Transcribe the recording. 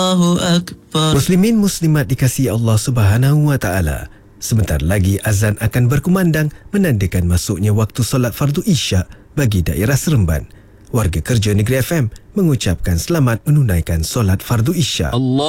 Muslimin muslimat dikasihi Allah Subhanahu wa taala. Sebentar lagi azan akan berkumandang menandakan masuknya waktu solat fardu Isyak bagi daerah Seremban. Warga kerja Negeri FM mengucapkan selamat menunaikan solat fardu Isyak.